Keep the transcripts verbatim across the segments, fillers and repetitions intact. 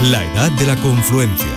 La edad de la confluencia.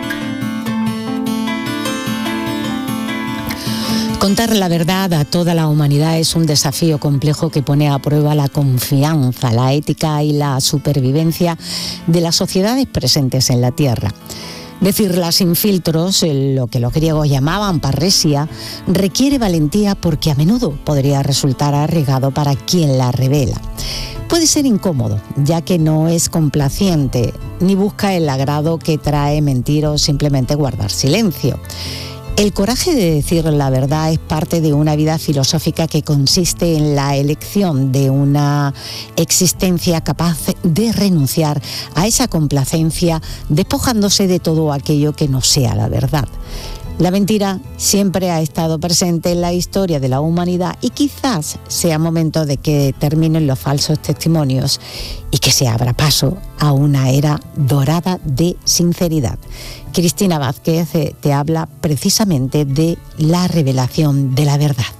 Contar la verdad a toda la humanidad es un desafío complejo que pone a prueba la confianza, la ética y la supervivencia de las sociedades presentes en la Tierra. Decirla sin filtros, lo que los griegos llamaban parresia, requiere valentía porque a menudo podría resultar arriesgado para quien la revela. Puede ser incómodo, ya que no es complaciente, ni busca el agrado que trae mentir o simplemente guardar silencio. El coraje de decir la verdad es parte de una vida filosófica que consiste en la elección de una existencia capaz de renunciar a esa complacencia, despojándose de todo aquello que no sea la verdad. La mentira siempre ha estado presente en la historia de la humanidad y quizás sea momento de que terminen los falsos testimonios y que se abra paso a una era dorada de sinceridad. Cristina Vázquez te habla precisamente de la revelación de la verdad.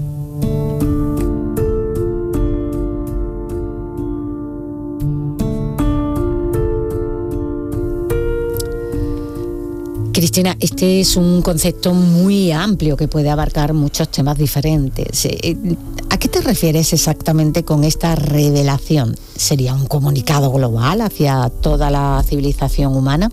Cristina, este es un concepto muy amplio que puede abarcar muchos temas diferentes. ¿A qué te refieres exactamente con esta revelación? ¿Sería un comunicado global hacia toda la civilización humana?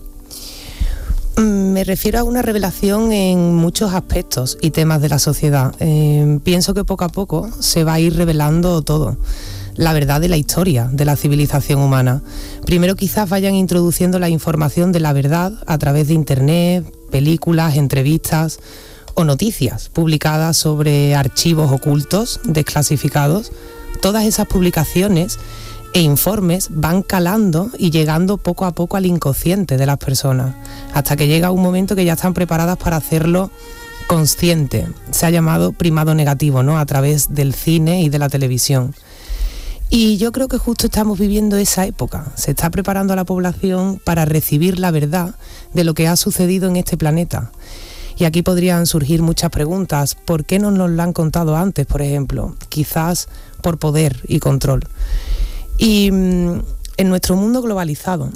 Me refiero a una revelación en muchos aspectos y temas de la sociedad. Eh, pienso que poco a poco se va a ir revelando todo. La verdad de la historia de la civilización humana. Primero quizás vayan introduciendo la información de la verdad a través de internet, películas, entrevistas o noticias publicadas sobre archivos ocultos, desclasificados. Todas esas publicaciones e informes van calando y llegando poco a poco al inconsciente de las personas, hasta que llega un momento que ya están preparadas para hacerlo consciente. Se ha llamado primado negativo, ¿no?, a través del cine y de la televisión. Y yo creo que justo estamos viviendo esa época. Se está preparando a la población para recibir la verdad de lo que ha sucedido en este planeta. Y aquí podrían surgir muchas preguntas. ¿Por qué no nos lo han contado antes, por ejemplo? Quizás por poder y control. Y mmm, en nuestro mundo globalizado,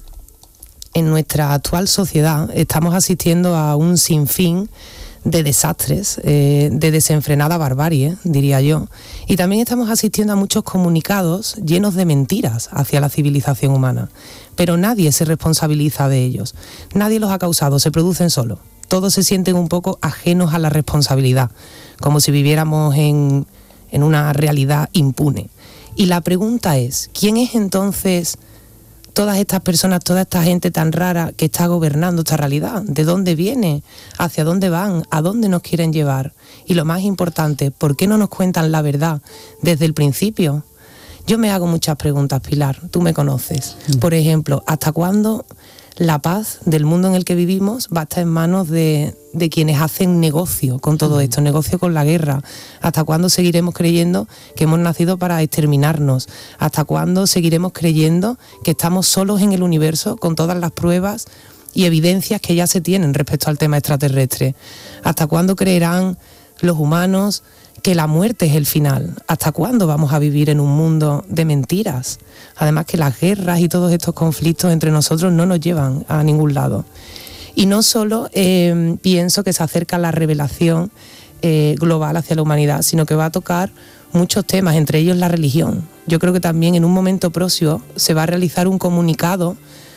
en nuestra actual sociedad, estamos asistiendo a un sinfín de desastres, eh, de desenfrenada barbarie, diría yo. Y también estamos asistiendo a muchos comunicados llenos de mentiras hacia la civilización humana. Pero nadie se responsabiliza de ellos. Nadie los ha causado, se producen solos. Todos se sienten un poco ajenos a la responsabilidad, como si viviéramos en, en una realidad impune. Y la pregunta es, ¿quién es entonces todas estas personas, toda esta gente tan rara que está gobernando esta realidad? ¿De dónde viene? ¿Hacia dónde van? ¿A dónde nos quieren llevar? Y lo más importante, ¿por qué no nos cuentan la verdad desde el principio? Yo me hago muchas preguntas, Pilar, tú me conoces. Por ejemplo, ¿hasta cuándo la paz del mundo en el que vivimos va a estar en manos de, de quienes hacen negocio con todo esto, negocio con la guerra? ¿Hasta cuándo seguiremos creyendo que hemos nacido para exterminarnos? ¿Hasta cuándo seguiremos creyendo que estamos solos en el universo con todas las pruebas y evidencias que ya se tienen respecto al tema extraterrestre? ¿Hasta cuándo creerán los humanos que la muerte es el final? ¿Hasta cuándo vamos a vivir en un mundo de mentiras? Además que las guerras y todos estos conflictos entre nosotros no nos llevan a ningún lado. Y no solo eh, pienso que se acerca la revelación eh, global hacia la humanidad, sino que va a tocar muchos temas, entre ellos la religión. Yo creo que también en un momento próximo se va a realizar un comunicado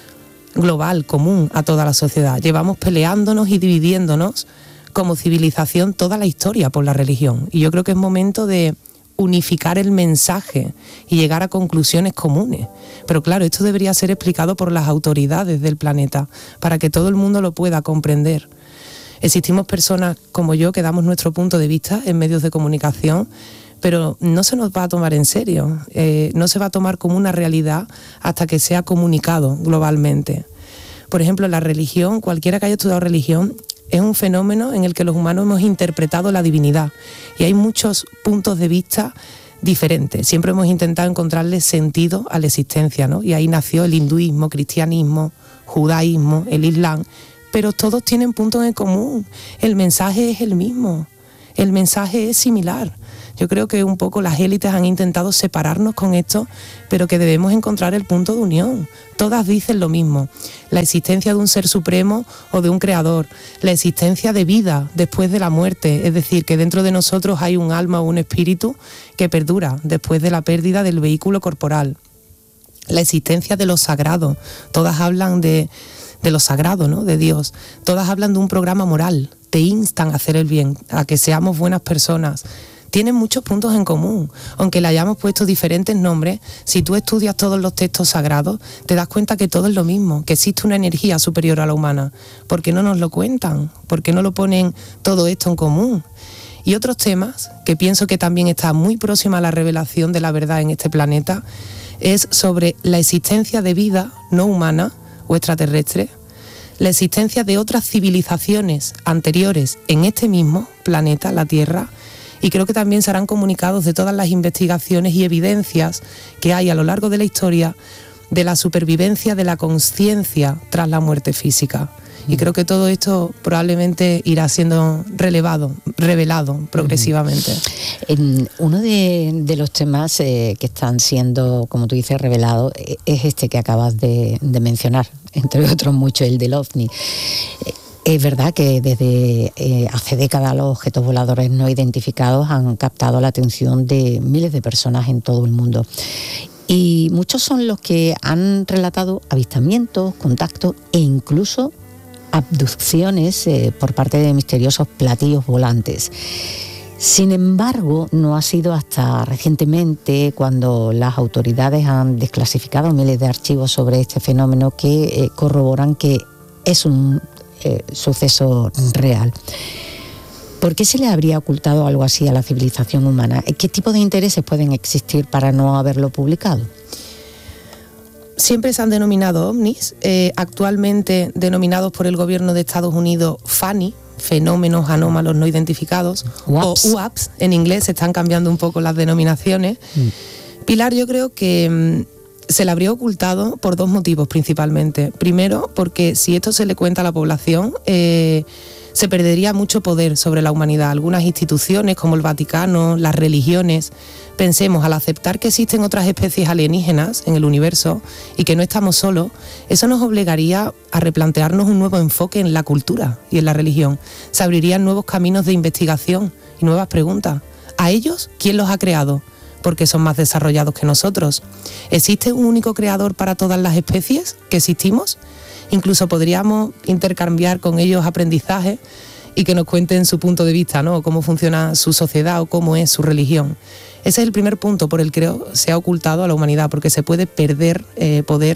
global, común a toda la sociedad. Llevamos peleándonos y dividiéndonos como civilización toda la historia por la religión. Y yo creo que es momento de unificar el mensaje y llegar a conclusiones comunes. Pero claro, esto debería ser explicado por las autoridades del planeta para que todo el mundo lo pueda comprender. Existimos personas como yo que damos nuestro punto de vista en medios de comunicación, pero no se nos va a tomar en serio, eh, no se va a tomar como una realidad hasta que sea comunicado globalmente. Por ejemplo, la religión, cualquiera que haya estudiado religión, es un fenómeno en el que los humanos hemos interpretado la divinidad y hay muchos puntos de vista diferentes. Siempre hemos intentado encontrarle sentido a la existencia, ¿no? Y ahí nació el hinduismo, cristianismo, judaísmo, el islam, pero todos tienen puntos en común. El mensaje es el mismo, el mensaje es similar. Yo creo que un poco las élites han intentado separarnos con esto, pero que debemos encontrar el punto de unión. Todas dicen lo mismo: la existencia de un ser supremo o de un creador, la existencia de vida después de la muerte, es decir, que dentro de nosotros hay un alma o un espíritu que perdura después de la pérdida del vehículo corporal, la existencia de lo sagrado. Todas hablan de, de lo sagrado, ¿no?, de Dios. Todas hablan de un programa moral, te instan a hacer el bien, a que seamos buenas personas. Tienen muchos puntos en común, aunque le hayamos puesto diferentes nombres. Si tú estudias todos los textos sagrados, te das cuenta que todo es lo mismo, que existe una energía superior a la humana. ¿Por qué no nos lo cuentan? ¿Por qué no lo ponen todo esto en común? Y otros temas, que pienso que también está muy próxima a la revelación de la verdad en este planeta, es sobre la existencia de vida no humana o extraterrestre, la existencia de otras civilizaciones anteriores en este mismo planeta, la Tierra, y creo que también serán comunicados de todas las investigaciones y evidencias que hay a lo largo de la historia de la supervivencia de la conciencia tras la muerte física. Y creo que todo esto probablemente irá siendo relevado, revelado progresivamente. En uno de, de los temas eh, que están siendo, como tú dices, revelados, eh, es este que acabas de, de mencionar, entre otros muchos, el del OVNI. Eh, Es verdad que desde eh, hace décadas los objetos voladores no identificados han captado la atención de miles de personas en todo el mundo. Y muchos son los que han relatado avistamientos, contactos e incluso abducciones eh, por parte de misteriosos platillos volantes. Sin embargo, no ha sido hasta recientemente, cuando las autoridades han desclasificado miles de archivos sobre este fenómeno, que eh, corroboran que es un eh, suceso real. ¿Por qué se le habría ocultado algo así a la civilización humana? ¿Qué tipo de intereses pueden existir para no haberlo publicado? Siempre se han denominado ovnis, eh, actualmente denominados por el gobierno de Estados Unidos F A N I, fenómenos anómalos no identificados, U A P S. O U A P S, en inglés. Se están cambiando un poco las denominaciones. Mm. Pilar, yo creo que mmm, se le habría ocultado por dos motivos principalmente. Primero, porque si esto se le cuenta a la población, eh, se perdería mucho poder sobre la humanidad. Algunas instituciones como el Vaticano, las religiones, pensemos, al aceptar que existen otras especies alienígenas en el universo y que no estamos solos, eso nos obligaría a replantearnos un nuevo enfoque en la cultura y en la religión. Se abrirían nuevos caminos de investigación y nuevas preguntas. ¿A ellos quién los ha creado? Porque son más desarrollados que nosotros. ¿Existe un único creador para todas las especies que existimos? Incluso podríamos intercambiar con ellos aprendizaje y que nos cuenten su punto de vista, ¿no? Cómo funciona su sociedad o cómo es su religión. Ese es el primer punto por el que creo se ha ocultado a la humanidad, porque se puede perder eh, poder.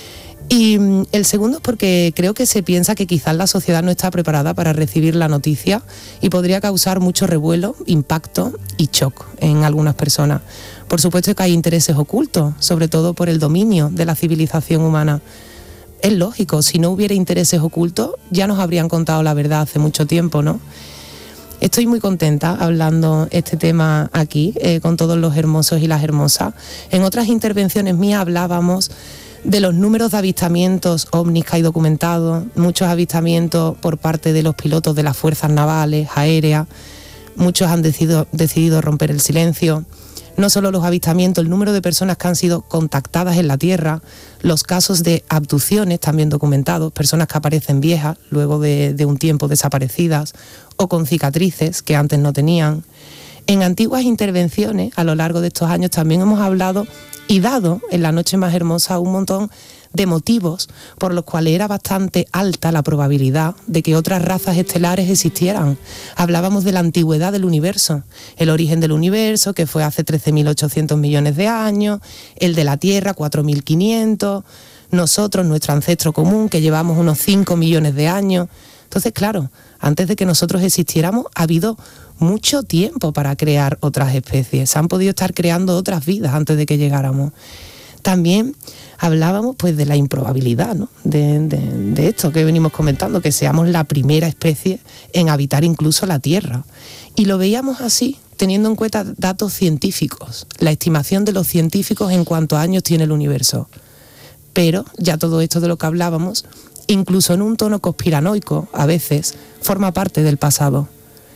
Y mm, el segundo es porque creo que se piensa que quizás la sociedad no está preparada para recibir la noticia y podría causar mucho revuelo, impacto y shock en algunas personas. Por supuesto que hay intereses ocultos, sobre todo por el dominio de la civilización humana. Es lógico, si no hubiera intereses ocultos, ya nos habrían contado la verdad hace mucho tiempo, ¿no? Estoy muy contenta hablando este tema aquí, eh, con todos los hermosos y las hermosas. En otras intervenciones mías hablábamos de los números de avistamientos ovnis que hay documentados, muchos avistamientos por parte de los pilotos de las fuerzas navales, aéreas, muchos han decidido, decidido romper el silencio. No solo los avistamientos, el número de personas que han sido contactadas en la Tierra, los casos de abducciones también documentados, personas que aparecen viejas, luego de, de un tiempo desaparecidas, o con cicatrices que antes no tenían. En antiguas intervenciones, a lo largo de estos años, también hemos hablado y dado en La Noche Más Hermosa un montón de motivos por los cuales era bastante alta la probabilidad de que otras razas estelares existieran. Hablábamos de la antigüedad del universo, el origen del universo, que fue hace trece mil ochocientos millones de años, el de la Tierra, cuatro mil quinientos, nosotros, nuestro ancestro común, que llevamos unos cinco millones de años. Entonces, claro, antes de que nosotros existiéramos, ha habido mucho tiempo para crear otras especies. Se han podido estar creando otras vidas antes de que llegáramos. También hablábamos pues de la improbabilidad, ¿no? de, de, de esto que venimos comentando, que seamos la primera especie en habitar incluso la Tierra. Y lo veíamos así, teniendo en cuenta datos científicos, la estimación de los científicos en cuántos años tiene el universo. Pero ya todo esto de lo que hablábamos, incluso en un tono conspiranoico, a veces, forma parte del pasado.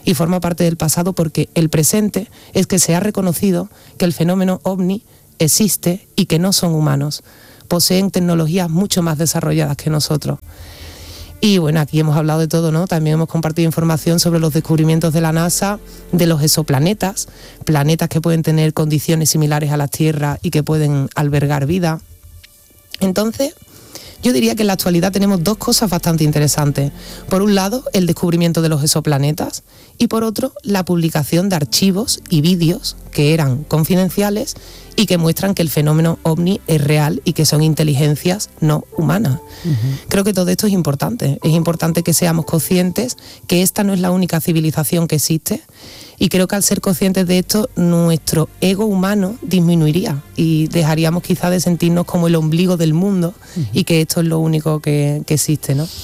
y forma parte del pasado porque el presente es que se ha reconocido que el fenómeno ovni existe y que no son humanos. Poseen tecnologías mucho más desarrolladas que nosotros. Y bueno, aquí hemos hablado de todo, ¿no? También hemos compartido información sobre los descubrimientos de la NASA, de los exoplanetas, planetas que pueden tener condiciones similares a la Tierra y que pueden albergar vida. Entonces, yo diría que en la actualidad tenemos dos cosas bastante interesantes. Por un lado, el descubrimiento de los exoplanetas y por otro, la publicación de archivos y vídeos que eran confidenciales y que muestran que el fenómeno ovni es real y que son inteligencias no humanas. Uh-huh. Creo que todo esto es importante. Es importante que seamos conscientes que esta no es la única civilización que existe. Y creo que al ser conscientes de esto, nuestro ego humano disminuiría y dejaríamos quizá de sentirnos como el ombligo del mundo uh-huh. y que esto es lo único que, que existe, ¿no?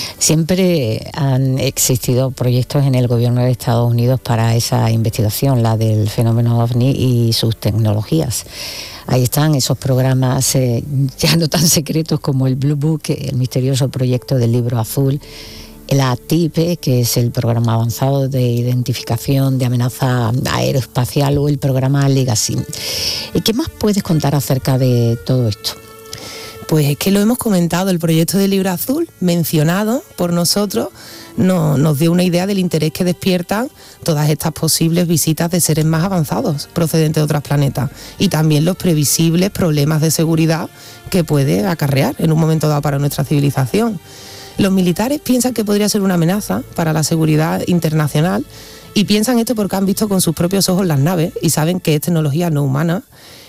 Siempre han existido proyectos en el gobierno de Estados Unidos para esa investigación, la del fenómeno ovni y sus tecnologías. Ahí están esos programas eh, ya no tan secretos como el Blue Book, el misterioso proyecto del libro azul, el A T I P, que es el programa avanzado de identificación de amenaza aeroespacial, o el programa Legacy. ¿Qué más puedes contar acerca de todo esto? Pues es que lo hemos comentado, el proyecto del libro azul, mencionado por nosotros, no, nos dio una idea del interés que despiertan todas estas posibles visitas de seres más avanzados procedentes de otros planetas y también los previsibles problemas de seguridad que puede acarrear en un momento dado para nuestra civilización. Los militares piensan que podría ser una amenaza para la seguridad internacional y piensan esto porque han visto con sus propios ojos las naves y saben que es tecnología no humana.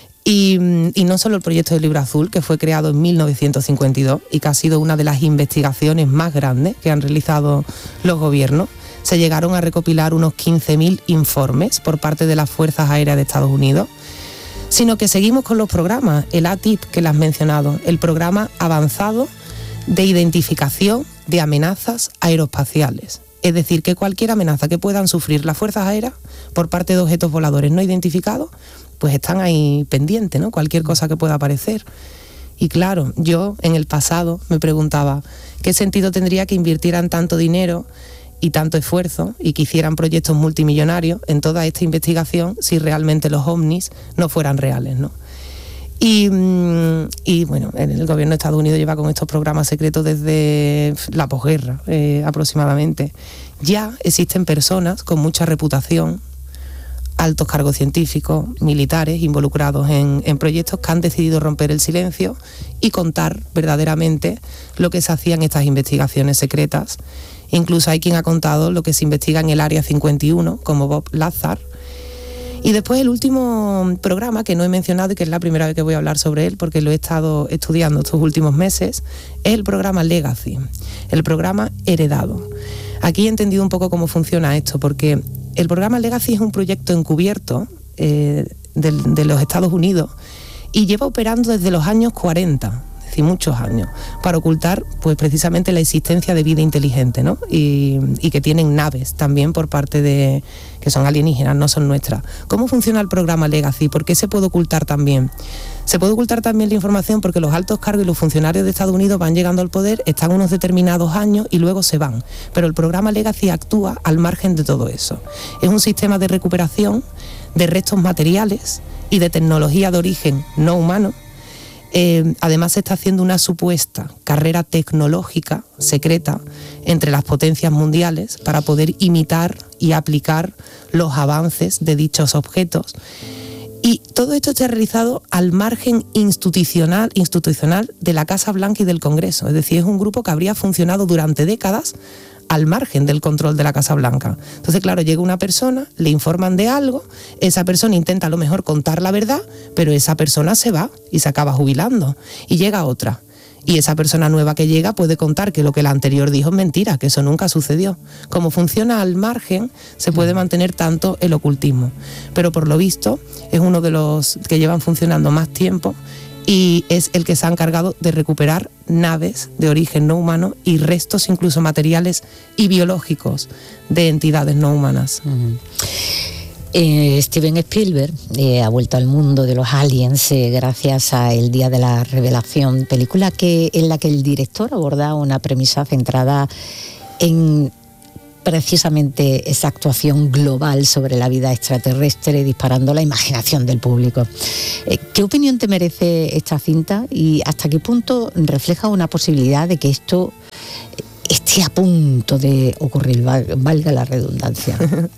Y, y no solo el proyecto del libro azul, que fue creado en mil novecientos cincuenta y dos y que ha sido una de las investigaciones más grandes que han realizado los gobiernos. Se llegaron a recopilar unos quince mil informes por parte de las Fuerzas Aéreas de Estados Unidos, sino que seguimos con los programas, el A T I P que le has mencionado, el programa avanzado de identificación de amenazas aeroespaciales. Es decir, que cualquier amenaza que puedan sufrir las fuerzas aéreas por parte de objetos voladores no identificados, pues están ahí pendientes, ¿no? Cualquier cosa que pueda aparecer. Y claro, yo en el pasado me preguntaba qué sentido tendría que invirtieran tanto dinero y tanto esfuerzo y que hicieran proyectos multimillonarios en toda esta investigación si realmente los ovnis no fueran reales, ¿no? Y, y bueno, el gobierno de Estados Unidos lleva con estos programas secretos desde la posguerra eh, aproximadamente. Ya existen personas con mucha reputación, altos cargos científicos, militares involucrados en, en proyectos que han decidido romper el silencio y contar verdaderamente lo que se hacía en estas investigaciones secretas. Incluso hay quien ha contado lo que se investiga en el Área cincuenta y uno, como Bob Lazar. Y después el último programa que no he mencionado y que es la primera vez que voy a hablar sobre él porque lo he estado estudiando estos últimos meses, es el programa Legacy, el programa heredado. Aquí he entendido un poco cómo funciona esto, porque el programa Legacy es un proyecto encubierto eh, de, de los Estados Unidos y lleva operando desde los años cuarenta, es decir, muchos años, para ocultar pues precisamente la existencia de vida inteligente, ¿no? Y, y que tienen naves también por parte de, que son alienígenas, no son nuestras. ¿Cómo funciona el programa Legacy? ¿Por qué se puede ocultar también? Se puede ocultar también la información porque los altos cargos y los funcionarios de Estados Unidos van llegando al poder, están unos determinados años y luego se van. Pero el programa Legacy actúa al margen de todo eso. Es un sistema de recuperación de restos materiales y de tecnología de origen no humano. Eh, además se está haciendo una supuesta carrera tecnológica secreta entre las potencias mundiales para poder imitar y aplicar los avances de dichos objetos. Y todo esto está realizado al margen institucional, institucional de la Casa Blanca y del Congreso. Es decir, es un grupo que habría funcionado durante décadas al margen del control de la Casa Blanca. Entonces, claro, llega una persona, le informan de algo, esa persona intenta a lo mejor contar la verdad, pero esa persona se va y se acaba jubilando. Y llega otra. Y esa persona nueva que llega puede contar que lo que la anterior dijo es mentira, que eso nunca sucedió. Como funciona al margen, se puede mantener tanto el ocultismo. Pero por lo visto, es uno de los que llevan funcionando más tiempo y es el que se ha encargado de recuperar naves de origen no humano y restos incluso materiales y biológicos de entidades no humanas. Uh-huh. Eh, Steven Spielberg eh, ha vuelto al mundo de los aliens eh, gracias a El Día de la Revelación, película que, en la que el director aborda una premisa centrada en precisamente esa actuación global sobre la vida extraterrestre, disparando la imaginación del público. ¿Qué opinión te merece esta cinta y hasta qué punto refleja una posibilidad de que esto esté a punto de ocurrir, valga la redundancia?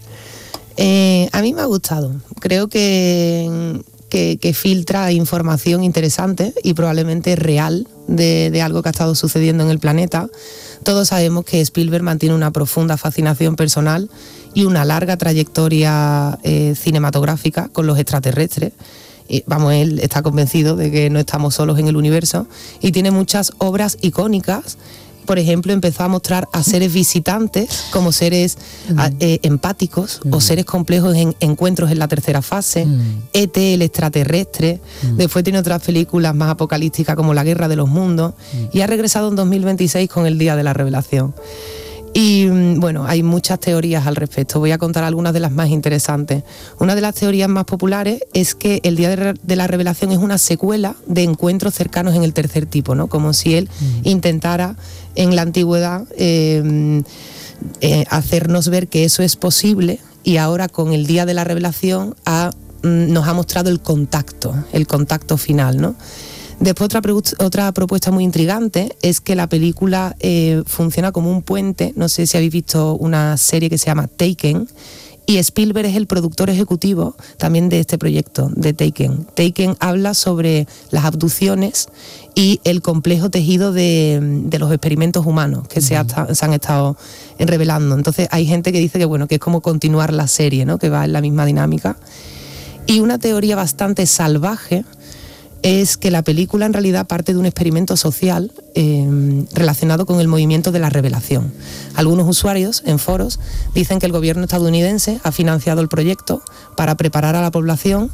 eh, a mí me ha gustado. Creo que, que, que filtra información interesante y probablemente real de, de algo que ha estado sucediendo en el planeta. Todos sabemos que Spielberg mantiene una profunda fascinación personal y una larga trayectoria eh, cinematográfica con los extraterrestres. Y, vamos, él está convencido de que no estamos solos en el universo y tiene muchas obras icónicas. Por ejemplo, empezó a mostrar a seres visitantes como seres mm. a, eh, empáticos mm. o seres complejos en encuentros en la tercera fase, mm. E T, el extraterrestre. Mm. Después tiene otras películas más apocalípticas como La Guerra de los Mundos mm. y ha regresado en dos mil veintiséis con El Día de la Revelación. Y bueno, hay muchas teorías al respecto. Voy a contar algunas de las más interesantes. Una de las teorías más populares es que El Día de la Revelación es una secuela de encuentros cercanos en el tercer tipo, ¿no? Como si él mm. intentara en la antigüedad eh, eh, hacernos ver que eso es posible y ahora con El Día de la Revelación ha, mm, nos ha mostrado el contacto, el contacto final, ¿no? Después otra, otra propuesta muy intrigante es que la película eh, funciona como un puente. No sé si habéis visto una serie que se llama Taken y Spielberg es el productor ejecutivo también de este proyecto, de Taken. Taken habla sobre las abducciones y el complejo tejido de, de los experimentos humanos que uh-huh. se, ha, se han estado revelando. Entonces hay gente que dice que, bueno, que es como continuar la serie, ¿no? Que va en la misma dinámica. Y una teoría bastante salvaje es que la película en realidad parte de un experimento social eh, relacionado con el movimiento de la revelación. Algunos usuarios en foros dicen que el gobierno estadounidense ha financiado el proyecto para preparar a la población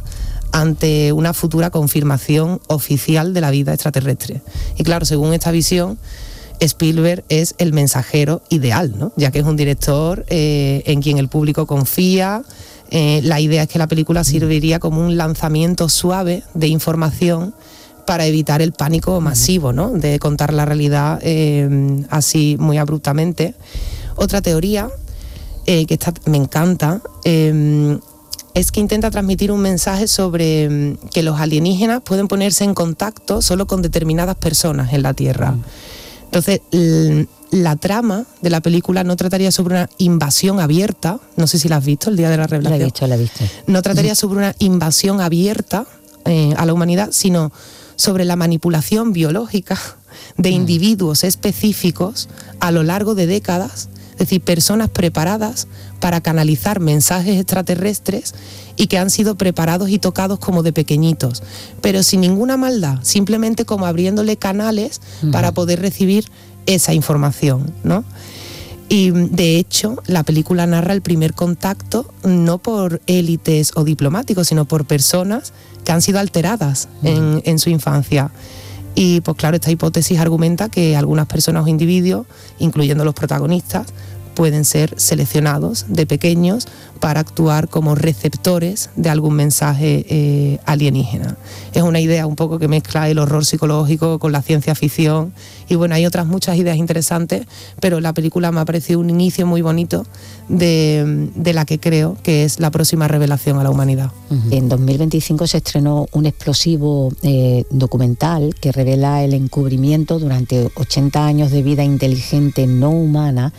ante una futura confirmación oficial de la vida extraterrestre. Y claro, según esta visión, Spielberg es el mensajero ideal, ¿no? Ya que es un director eh, en quien el público confía. Eh, la idea es que la película serviría como un lanzamiento suave de información para evitar el pánico masivo, ¿no? De contar la realidad eh, así muy abruptamente. Otra teoría, eh, que esta me encanta, eh, es que intenta transmitir un mensaje sobre eh, que los alienígenas pueden ponerse en contacto solo con determinadas personas en la Tierra. Entonces, l- la trama de la película no trataría sobre una invasión abierta, no sé si la has visto, El Día de la Revelación. La he visto, la he visto. No trataría sobre una invasión abierta eh, a la humanidad, sino sobre la manipulación biológica de individuos específicos a lo largo de décadas, es decir, personas preparadas para canalizar mensajes extraterrestres y que han sido preparados y tocados como de pequeñitos, pero sin ninguna maldad, simplemente como abriéndole canales uh-huh. para poder recibir esa información, ¿no? Y de hecho, la película narra el primer contacto no por élites o diplomáticos, sino por personas que han sido alteradas uh-huh. en, en su infancia. Y pues claro, esta hipótesis argumenta que algunas personas o individuos, incluyendo los protagonistas, pueden ser seleccionados de pequeños para actuar como receptores de algún mensaje eh, alienígena. Es una idea un poco que mezcla el horror psicológico con la ciencia ficción y bueno, hay otras muchas ideas interesantes, pero la película me ha parecido un inicio muy bonito de, de la que creo que es la próxima revelación a la humanidad. Uh-huh. En dos mil veinticinco se estrenó un explosivo eh, documental que revela el encubrimiento durante ochenta años de vida inteligente no humana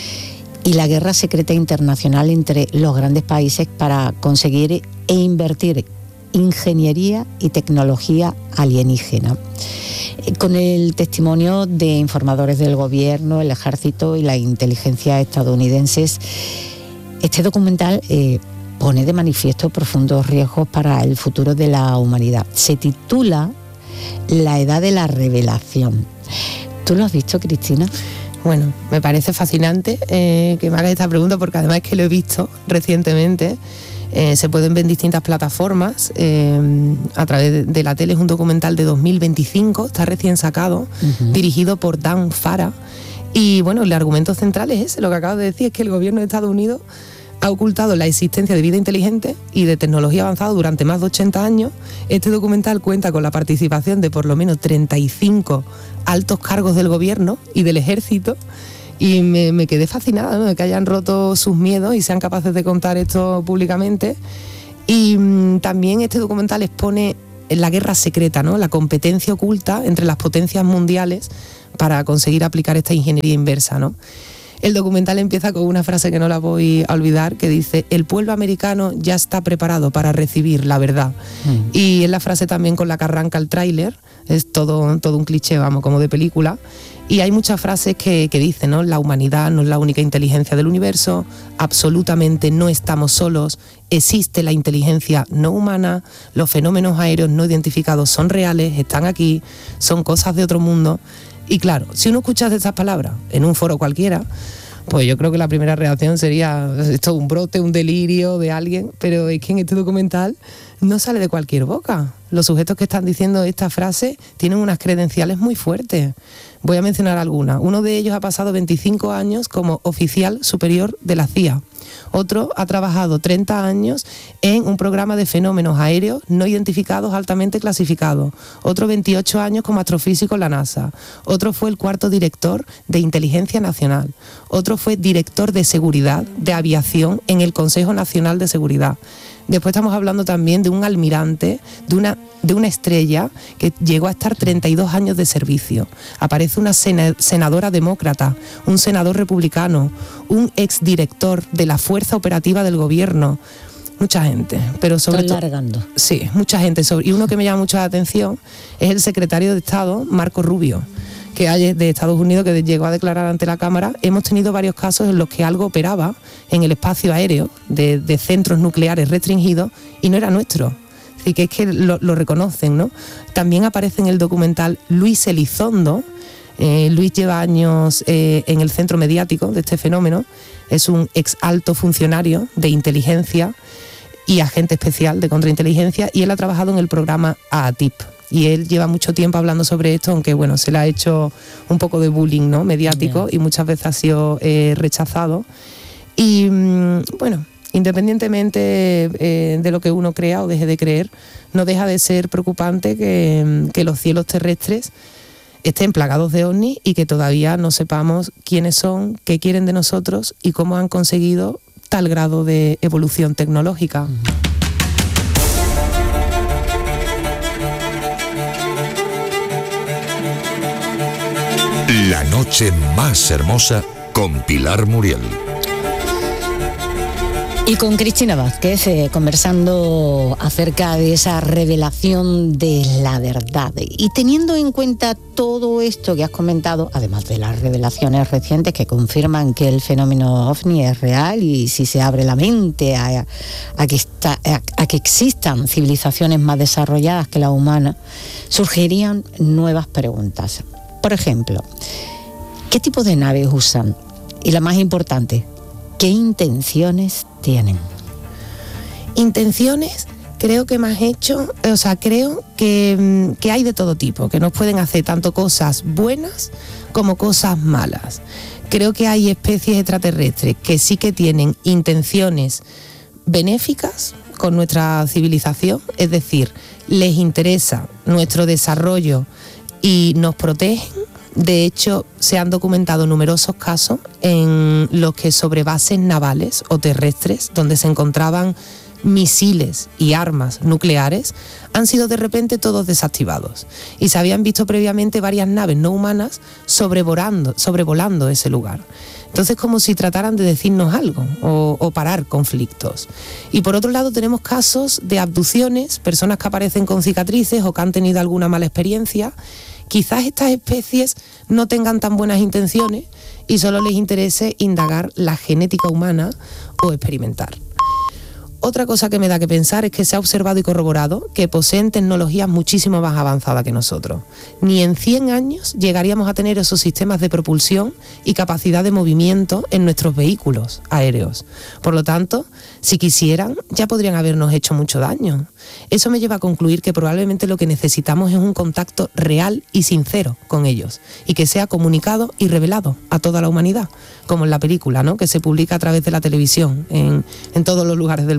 y la guerra secreta internacional entre los grandes países para conseguir e invertir ingeniería y tecnología alienígena. Con el testimonio de informadores del gobierno, el ejército y la inteligencia estadounidenses, este documental eh, pone de manifiesto profundos riesgos para el futuro de la humanidad. Se titula La Edad de la Revelación. ¿Tú lo has visto, Cristina? Bueno, me parece fascinante eh, que me hagas esta pregunta porque además es que lo he visto recientemente. Eh, se pueden ver en distintas plataformas eh, a través de, de la tele. Es un documental de dos mil veinticinco, está recién sacado, uh-huh. dirigido por Dan Farah. Y bueno, el argumento central es ese, lo que acabo de decir, es que el gobierno de Estados Unidos ha ocultado la existencia de vida inteligente y de tecnología avanzada durante más de ochenta años. Este documental cuenta con la participación de por lo menos treinta y cinco altos cargos del gobierno y del ejército Y me, me quedé fascinada, ¿no?, de que hayan roto sus miedos y sean capaces de contar esto públicamente. Y mmm, también este documental expone la guerra secreta, ¿no?, la competencia oculta entre las potencias mundiales para conseguir aplicar esta ingeniería inversa, ¿no? El documental empieza con una frase que no la voy a olvidar, que dice: el pueblo americano ya está preparado para recibir la verdad. Mm. Y es la frase también con la que arranca el tráiler, es todo, todo un cliché, vamos, como de película. Y hay muchas frases que, que dicen, ¿no?, la humanidad no es la única inteligencia del universo, absolutamente no estamos solos, existe la inteligencia no humana, los fenómenos aéreos no identificados son reales, están aquí, son cosas de otro mundo. Y claro, si uno escucha estas palabras en un foro cualquiera, pues yo creo que la primera reacción sería: esto es un brote, un delirio de alguien, pero es que en este documental no sale de cualquier boca. Los sujetos que están diciendo esta frase tienen unas credenciales muy fuertes. Voy a mencionar algunas. Uno de ellos ha pasado veinticinco años como oficial superior de la C I A. Otro ha trabajado treinta años en un programa de fenómenos aéreos no identificados altamente clasificados. Otro veintiocho años como astrofísico en la NASA. Otro fue el cuarto director de Inteligencia Nacional. Otro fue director de Seguridad de Aviación en el Consejo Nacional de Seguridad. Después estamos hablando también de un almirante, de una, de una estrella que llegó a estar treinta y dos años de servicio. Aparece una sena, senadora demócrata, un senador republicano, un exdirector de la Fuerza Operativa del Gobierno. Mucha gente, pero sobre todo... largando. Sí, mucha gente. Sobre, y uno que me llama mucho la atención es el secretario de Estado, Marco Rubio, que hay de Estados Unidos, que llegó a declarar ante la Cámara. Hemos tenido varios casos en los que algo operaba en el espacio aéreo de, de centros nucleares restringidos y no era nuestro. Así que es que lo, lo reconocen, ¿no? También aparece en el documental Luis Elizondo. Eh, Luis lleva años eh, en el centro mediático de este fenómeno. Es un ex alto funcionario de inteligencia y agente especial de contrainteligencia, y él ha trabajado en el programa A A T I P. Y él lleva mucho tiempo hablando sobre esto, aunque bueno, se le ha hecho un poco de bullying, ¿no?, mediático, yeah. Y muchas veces ha sido eh, rechazado. Y mmm, bueno, independientemente eh, de lo que uno crea o deje de creer, no deja de ser preocupante que, que los cielos terrestres estén plagados de ovnis y que todavía no sepamos quiénes son, qué quieren de nosotros y cómo han conseguido tal grado de evolución tecnológica. Uh-huh. La noche más hermosa con Pilar Muriel. Y con Cristina Vázquez, eh, conversando acerca de esa revelación de la verdad. Y teniendo en cuenta todo esto que has comentado, además de las revelaciones recientes que confirman que el fenómeno ovni es real, y si se abre la mente a, a, que, está, a, a que existan civilizaciones más desarrolladas que la humana, surgirían nuevas preguntas. Por ejemplo, ¿qué tipo de naves usan? Y la más importante, ¿qué intenciones tienen? Intenciones, creo que más hecho, o sea, creo que, que hay de todo tipo, que nos pueden hacer tanto cosas buenas como cosas malas. Creo que hay especies extraterrestres que sí que tienen intenciones benéficas con nuestra civilización, es decir, les interesa nuestro desarrollo y nos protegen. De hecho, se han documentado numerosos casos en los que sobre bases navales o terrestres, donde se encontraban misiles y armas nucleares, han sido de repente todos desactivados. Y se habían visto previamente varias naves no humanas sobrevolando, sobrevolando ese lugar. Entonces, como si trataran de decirnos algo o, o parar conflictos. Y por otro lado tenemos casos de abducciones, personas que aparecen con cicatrices o que han tenido alguna mala experiencia. Quizás estas especies no tengan tan buenas intenciones y solo les interese indagar la genética humana o experimentar. Otra cosa que me da que pensar es que se ha observado y corroborado que poseen tecnologías muchísimo más avanzadas que nosotros. Ni en cien años llegaríamos a tener esos sistemas de propulsión y capacidad de movimiento en nuestros vehículos aéreos. Por lo tanto, si quisieran, ya podrían habernos hecho mucho daño. Eso me lleva a concluir que probablemente lo que necesitamos es un contacto real y sincero con ellos, y que sea comunicado y revelado a toda la humanidad, como en la película, ¿no?, que se publica a través de la televisión en, en todos los lugares del mundo.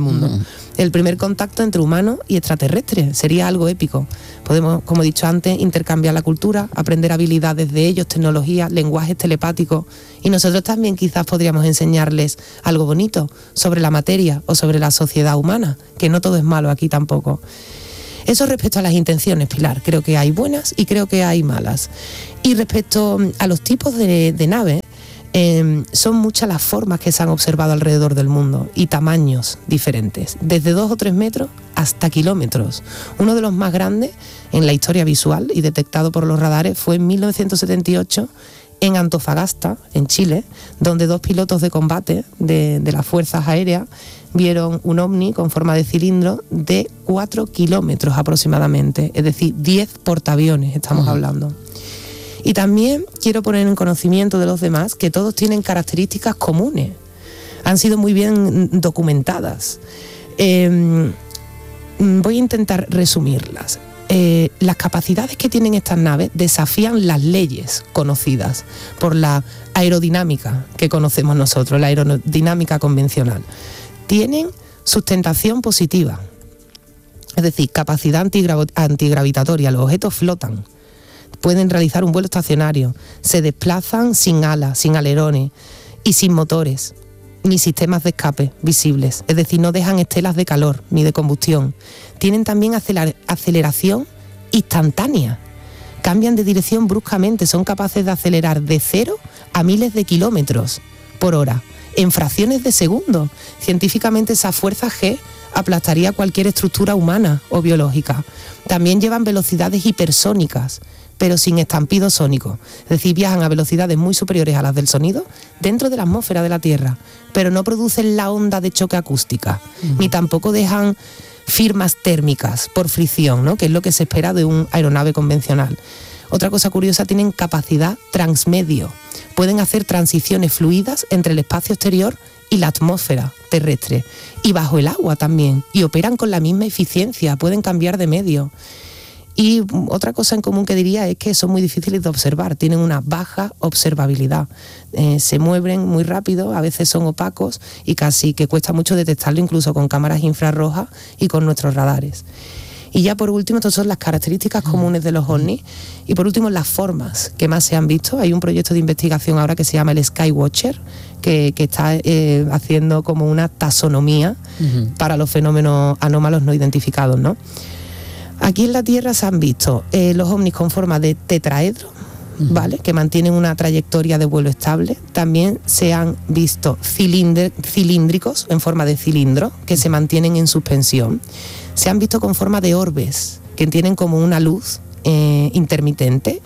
mundo. Mm. El primer contacto entre humano y extraterrestre sería algo épico. Podemos, como he dicho antes, intercambiar la cultura, aprender habilidades de ellos, tecnología, lenguajes telepáticos, y nosotros también quizás podríamos enseñarles algo bonito sobre la materia o sobre la sociedad humana, que no todo es malo aquí tampoco. Eso respecto a las intenciones, Pilar. Creo que hay buenas y creo que hay malas. Y respecto a los tipos de, de naves, eh, son muchas las formas que se han observado alrededor del mundo y tamaños diferentes, desde dos o tres metros hasta kilómetros. Uno de los más grandes en la historia visual y detectado por los radares fue en mil novecientos setenta y ocho en Antofagasta, en Chile, donde dos pilotos de combate de, de las fuerzas aéreas vieron un ovni con forma de cilindro de cuatro kilómetros aproximadamente, es decir, diez portaaviones estamos uh-huh. hablando. Y también quiero poner en conocimiento de los demás que todos tienen características comunes, han sido muy bien documentadas. Eh, voy a intentar resumirlas. Eh, las capacidades que tienen estas naves desafían las leyes conocidas por la aerodinámica que conocemos nosotros, la aerodinámica convencional. Tienen sustentación positiva, es decir, capacidad antigra- antigravitatoria, los objetos flotan, pueden realizar un vuelo estacionario, se desplazan sin alas, sin alerones y sin motores, ni sistemas de escape visibles, es decir, no dejan estelas de calor ni de combustión. Tienen también aceler- aceleración instantánea, cambian de dirección bruscamente, son capaces de acelerar de cero a miles de kilómetros por hora, en fracciones de segundo. Científicamente esa fuerza G aplastaría cualquier estructura humana o biológica. También llevan velocidades hipersónicas, pero sin estampido sónico. Es decir, viajan a velocidades muy superiores a las del sonido dentro de la atmósfera de la Tierra, pero no producen la onda de choque acústica, uh-huh. ni tampoco dejan firmas térmicas por fricción, ¿no? Que es lo que se espera de un aeronave convencional. Otra cosa curiosa, tienen capacidad transmedio. Pueden hacer transiciones fluidas entre el espacio exterior y la atmósfera terrestre, y bajo el agua también, y operan con la misma eficiencia, pueden cambiar de medio. Y otra cosa en común que diría es que son muy difíciles de observar, tienen una baja observabilidad, eh, se mueven muy rápido, a veces son opacos y casi que cuesta mucho detectarlo incluso con cámaras infrarrojas y con nuestros radares. Y ya por último, estas son las características comunes de los ovnis. Y por último, las formas que más se han visto. Hay un proyecto de investigación ahora que se llama el Skywatcher, que, que está eh, haciendo como una taxonomía uh-huh. para los fenómenos anómalos no identificados, ¿no? Aquí en la Tierra se han visto eh, los ovnis con forma de tetraedro, uh-huh. ¿vale? Que mantienen una trayectoria de vuelo estable. También se han visto cilindr- cilíndricos en forma de cilindro, que se mantienen en suspensión. Se han visto con forma de orbes, que tienen como una luz eh, intermitente.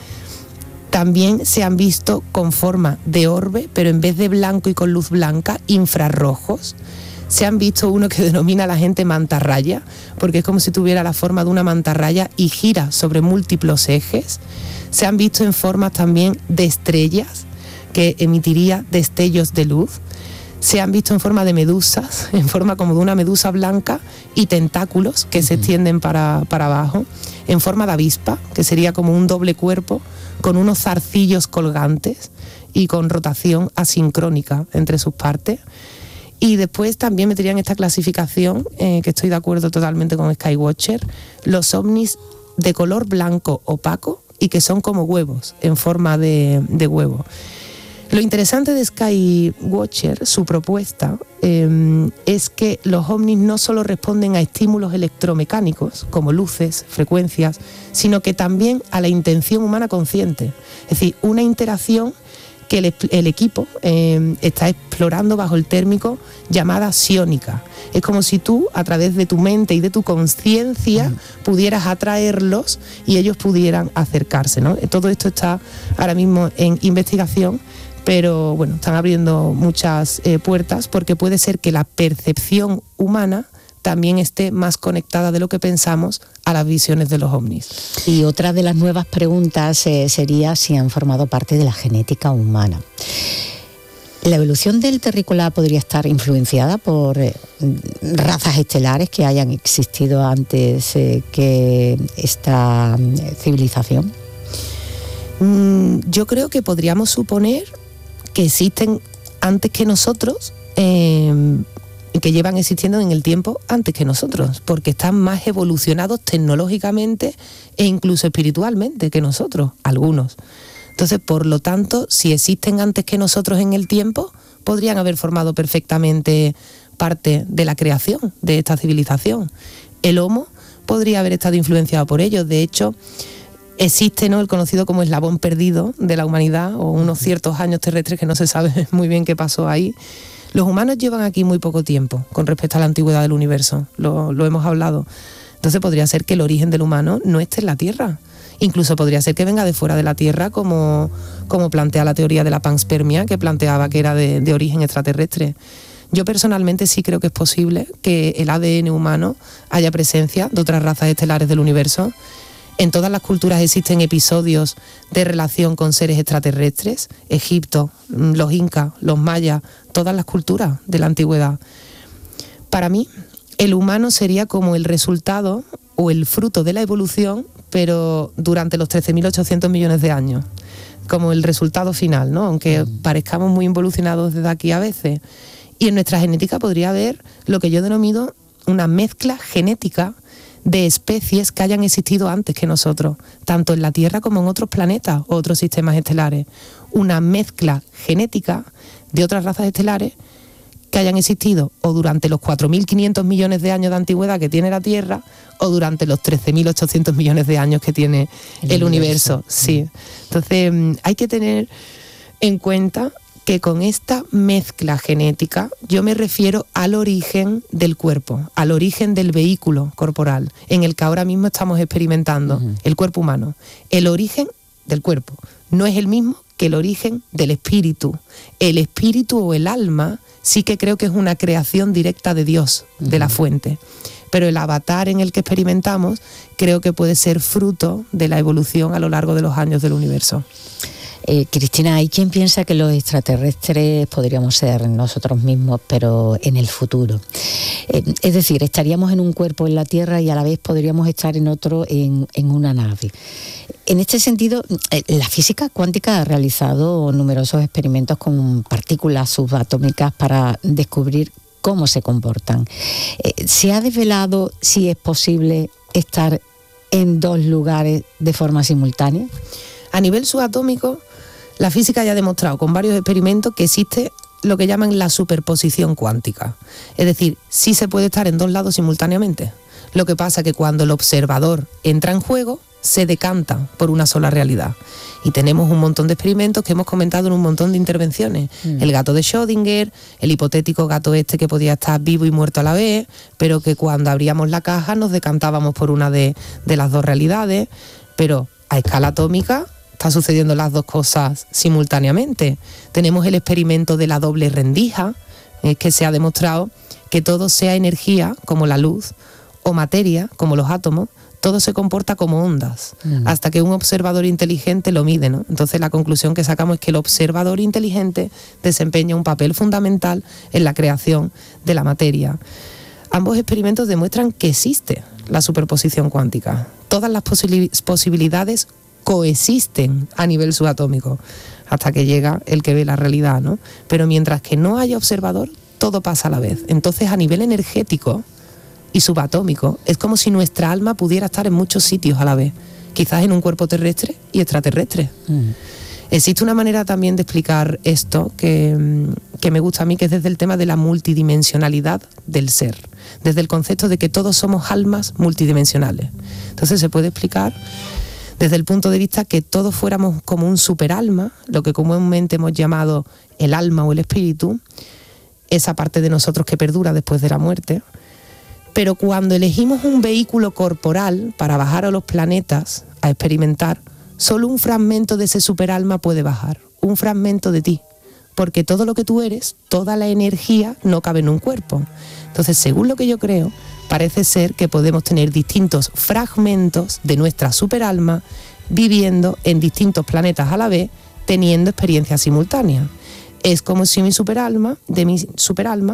También se han visto con forma de orbe, pero en vez de blanco y con luz blanca, infrarrojos. Se han visto uno que denomina la gente mantarraya, porque es como si tuviera la forma de una mantarraya y gira sobre múltiples ejes. Se han visto en formas también de estrellas, que emitiría destellos de luz. Se han visto en forma de medusas, en forma como de una medusa blanca, y tentáculos que uh-huh. se extienden para, para abajo, en forma de avispa, que sería como un doble cuerpo, con unos zarcillos colgantes y con rotación asincrónica entre sus partes. Y después también meterían esta clasificación, eh, que estoy de acuerdo totalmente con Skywatcher, los ovnis de color blanco opaco y que son como huevos, en forma de, de huevo. Lo interesante de Skywatcher, su propuesta, eh, es que los ovnis no solo responden a estímulos electromecánicos, como luces, frecuencias, sino que también a la intención humana consciente. Es decir, una interacción que el, el equipo eh, está explorando bajo el térmico llamada psiónica. Es como si tú, a través de tu mente y de tu conciencia, uh-huh. pudieras atraerlos y ellos pudieran acercarse, ¿no? Todo esto está ahora mismo en investigación, pero bueno, están abriendo muchas eh, puertas, porque puede ser que la percepción humana también esté más conectada de lo que pensamos a las visiones de los ovnis. Y otra de las nuevas preguntas eh, sería si han formado parte de la genética humana. ¿La evolución del terrícola podría estar influenciada por eh, razas estelares que hayan existido antes eh, que esta eh, civilización? Mm, yo creo que podríamos suponer que existen antes que nosotros, eh, que llevan existiendo en el tiempo antes que nosotros, porque están más evolucionados tecnológicamente e incluso espiritualmente que nosotros, algunos. Entonces, por lo tanto, si existen antes que nosotros en el tiempo, podrían haber formado perfectamente parte de la creación de esta civilización. El Homo podría haber estado influenciado por ellos. De hecho, existe, ¿no?, el conocido como eslabón perdido de la humanidad, o unos ciertos años terrestres que no se sabe muy bien qué pasó ahí. Los humanos llevan aquí muy poco tiempo con respecto a la antigüedad del universo, lo, lo hemos hablado. Entonces podría ser que el origen del humano no esté en la Tierra. Incluso podría ser que venga de fuera de la Tierra, como, como plantea la teoría de la panspermia, que planteaba que era de, de origen extraterrestre. Yo personalmente sí creo que es posible que el A D N humano haya presencia de otras razas estelares del universo. En todas las culturas existen episodios de relación con seres extraterrestres. Egipto, los incas, los mayas, todas las culturas de la antigüedad. Para mí, el humano sería como el resultado o el fruto de la evolución, pero durante los trece mil ochocientos millones de años, como el resultado final, ¿no? Aunque parezcamos muy involucionados desde aquí a veces. Y en nuestra genética podría haber lo que yo denomino una mezcla genética de especies que hayan existido antes que nosotros, tanto en la Tierra como en otros planetas o otros sistemas estelares. Una mezcla genética de otras razas estelares que hayan existido o durante los cuatro mil quinientos millones de años de antigüedad que tiene la Tierra, o durante los trece mil ochocientos millones de años que tiene el, el universo. universo. Sí. Entonces hay que tener en cuenta que con esta mezcla genética yo me refiero al origen del cuerpo, al origen del vehículo corporal en el que ahora mismo estamos experimentando, uh-huh. el cuerpo humano. El origen del cuerpo no es el mismo que el origen del espíritu. El espíritu o el alma sí que creo que es una creación directa de Dios, uh-huh. de la fuente. Pero el avatar en el que experimentamos creo que puede ser fruto de la evolución a lo largo de los años del universo. Eh, Cristina, hay quien piensa que los extraterrestres podríamos ser nosotros mismos, pero en el futuro. Eh, es decir, estaríamos en un cuerpo en la Tierra y a la vez podríamos estar en otro en, en una nave. En este sentido, eh, la física cuántica ha realizado numerosos experimentos con partículas subatómicas para descubrir cómo se comportan. Eh, ¿Se ha desvelado si es posible estar en dos lugares de forma simultánea? A nivel subatómico, la física ya ha demostrado con varios experimentos que existe lo que llaman la superposición cuántica. Es decir, sí se puede estar en dos lados simultáneamente. Lo que pasa es que cuando el observador entra en juego, se decanta por una sola realidad. Y tenemos un montón de experimentos que hemos comentado en un montón de intervenciones. Mm. El gato de Schrödinger, el hipotético gato este que podía estar vivo y muerto a la vez, pero que cuando abríamos la caja nos decantábamos por una de, de las dos realidades. Pero a escala atómica está sucediendo las dos cosas simultáneamente. Tenemos el experimento de la doble rendija, eh, que se ha demostrado que todo sea energía, como la luz, o materia, como los átomos, todo se comporta como ondas, mm. hasta que un observador inteligente lo mide, ¿no? Entonces la conclusión que sacamos es que el observador inteligente desempeña un papel fundamental en la creación de la materia. Ambos experimentos demuestran que existe la superposición cuántica. Todas las posibil- posibilidades coexisten a nivel subatómico, hasta que llega el que ve la realidad, ¿no? Pero mientras que no haya observador, todo pasa a la vez. Entonces, a nivel energético y subatómico, es como si nuestra alma pudiera estar en muchos sitios a la vez, quizás en un cuerpo terrestre y extraterrestre. Mm. Existe una manera también de explicar esto que, que me gusta a mí, que es desde el tema de la multidimensionalidad del ser, desde el concepto de que todos somos almas multidimensionales. Entonces se puede explicar desde el punto de vista que todos fuéramos como un superalma, lo que comúnmente hemos llamado el alma o el espíritu, esa parte de nosotros que perdura después de la muerte. Pero cuando elegimos un vehículo corporal para bajar a los planetas a experimentar, solo un fragmento de ese superalma puede bajar, un fragmento de ti, porque todo lo que tú eres, toda la energía no cabe en un cuerpo. Entonces, según lo que yo creo, parece ser que podemos tener distintos fragmentos de nuestra superalma viviendo en distintos planetas a la vez, teniendo experiencias simultáneas. Es como si mi superalma, de mi superalma,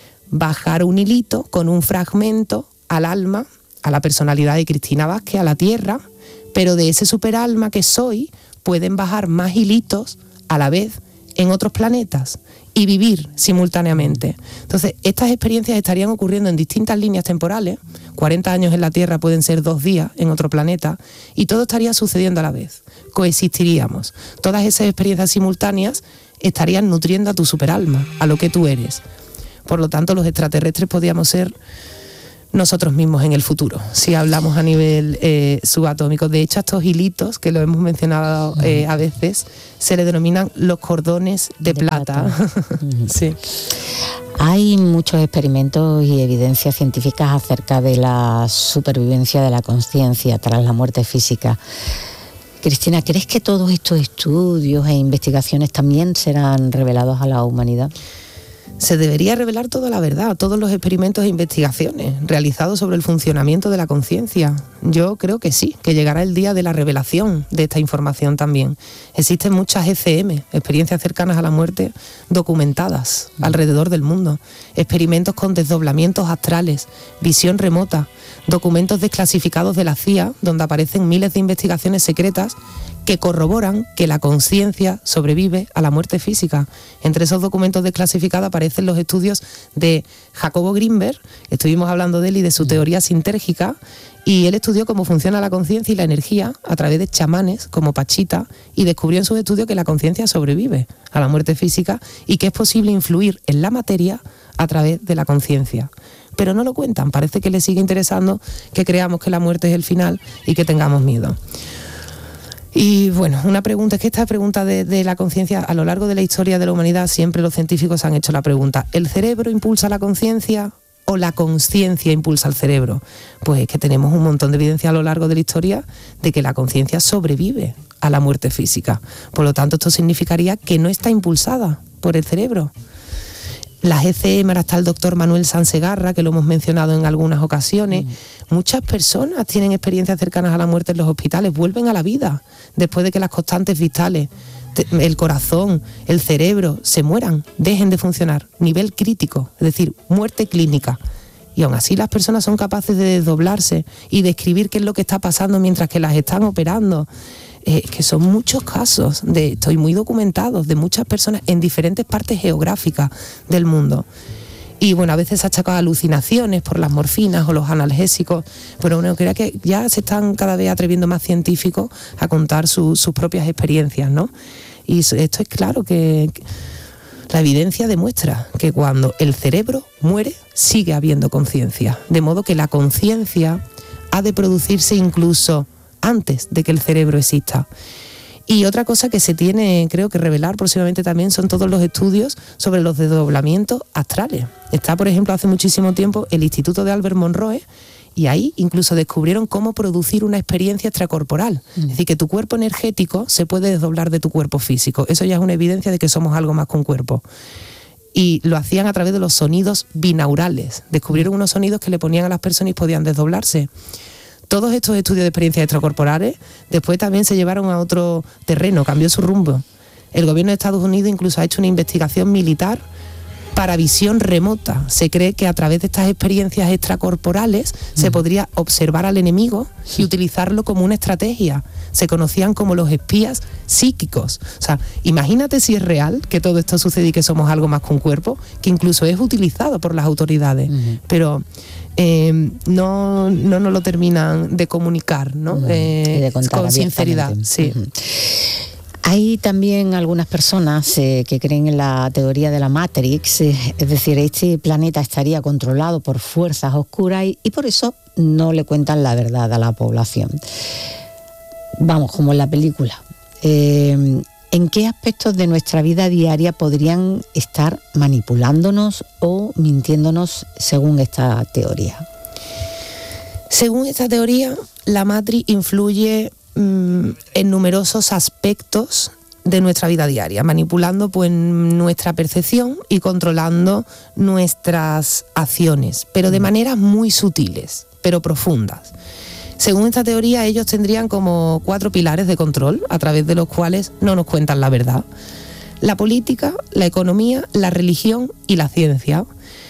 bajara un hilito con un fragmento al alma, a la personalidad de Cristina Vázquez, a la Tierra, pero de ese superalma que soy pueden bajar más hilitos a la vez en otros planetas. y vivir simultáneamente. Entonces, estas experiencias estarían ocurriendo en distintas líneas temporales. cuarenta años en la Tierra pueden ser dos días en otro planeta, y todo estaría sucediendo a la vez. Coexistiríamos. Todas esas experiencias simultáneas estarían nutriendo a tu superalma, a lo que tú eres. Por lo tanto, los extraterrestres podríamos ser nosotros mismos en el futuro, si hablamos a nivel eh, subatómico. De hecho, estos hilitos, que lo hemos mencionado eh, a veces, se le denominan los cordones de, de plata. plata. Sí. Hay muchos experimentos y evidencias científicas acerca de la supervivencia de la consciencia tras la muerte física. Cristina, ¿crees que todos estos estudios e investigaciones también serán revelados a la humanidad? Se debería revelar toda la verdad, todos los experimentos e investigaciones realizados sobre el funcionamiento de la conciencia. Yo creo que sí, que llegará el día de la revelación de esta información también. Existen muchas E C M, experiencias cercanas a la muerte, documentadas alrededor del mundo. Experimentos con desdoblamientos astrales, visión remota, documentos desclasificados de la C I A, donde aparecen miles de investigaciones secretas que corroboran que la conciencia sobrevive a la muerte física. Entre esos documentos desclasificados aparecen los estudios de Jacobo Grinberg, estuvimos hablando de él y de su teoría sintérgica, y él estudió cómo funciona la conciencia y la energía a través de chamanes como Pachita, y descubrió en sus estudios que la conciencia sobrevive a la muerte física y que es posible influir en la materia a través de la conciencia. Pero no lo cuentan, parece que les sigue interesando que creamos que la muerte es el final y que tengamos miedo. Y bueno, una pregunta, es que esta pregunta de, de la conciencia, a lo largo de la historia de la humanidad, siempre los científicos han hecho la pregunta: ¿el cerebro impulsa la conciencia o la conciencia impulsa el cerebro? Pues es que tenemos un montón de evidencia a lo largo de la historia de que la conciencia sobrevive a la muerte física. Por lo tanto, esto significaría que no está impulsada por el cerebro. Las E C M, ahora está el doctor Manuel Sansegarra, que lo hemos mencionado en algunas ocasiones. Mm. Muchas personas tienen experiencias cercanas a la muerte en los hospitales, vuelven a la vida después de que las constantes vitales, el corazón, el cerebro, se mueran, dejen de funcionar, nivel crítico, es decir, muerte clínica. Y aún así las personas son capaces de desdoblarse y describir qué es lo que está pasando mientras que las están operando. Eh, que son muchos casos, de, estoy muy documentados, de muchas personas en diferentes partes geográficas del mundo. Y bueno, a veces se ha achacado alucinaciones por las morfinas o los analgésicos, pero uno cree que ya se están cada vez atreviendo más científicos a contar su, sus propias experiencias, ¿no? Y esto es claro que, que la evidencia demuestra que cuando el cerebro muere sigue habiendo conciencia, de modo que la conciencia ha de producirse incluso antes de que el cerebro exista. Y otra cosa que se tiene, creo que revelar próximamente también, son todos los estudios sobre los desdoblamientos astrales. Está, por ejemplo, hace muchísimo tiempo el Instituto de Albert Monroe, y ahí incluso descubrieron cómo producir una experiencia extracorporal. Mm. Es decir, que tu cuerpo energético se puede desdoblar de tu cuerpo físico. Eso ya es una evidencia de que somos algo más que un cuerpo. Y lo hacían a través de los sonidos binaurales. Descubrieron unos sonidos que le ponían a las personas y podían desdoblarse. Todos estos estudios de experiencias extracorporales después también se llevaron a otro terreno, cambió su rumbo. El gobierno de Estados Unidos incluso ha hecho una investigación militar para visión remota. Se cree que a través de estas experiencias extracorporales mm. se podría observar al enemigo y utilizarlo como una estrategia. Se conocían como los espías psíquicos. O sea, imagínate si es real que todo esto sucede y que somos algo más que un cuerpo, que incluso es utilizado por las autoridades. Mm. Pero eh, no, no nos lo terminan de comunicar, ¿no? Mm. Eh, de contar con sinceridad. Sí. Mm-hmm. Hay también algunas personas eh, que creen en la teoría de la Matrix, eh, es decir, este planeta estaría controlado por fuerzas oscuras y, y por eso no le cuentan la verdad a la población. Vamos, como en la película. Eh, ¿En qué aspectos de nuestra vida diaria podrían estar manipulándonos o mintiéndonos según esta teoría? Según esta teoría, la Matrix influye en numerosos aspectos de nuestra vida diaria, manipulando pues nuestra percepción y controlando nuestras acciones, pero de maneras muy sutiles, pero profundas. Según esta teoría, ellos tendrían como cuatro pilares de control a través de los cuales no nos cuentan la verdad: la política, la economía, la religión y la ciencia.